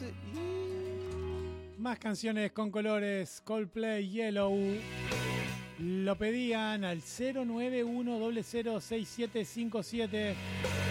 Más canciones con colores. Coldplay, Yellow. Lo pedían al 091006757.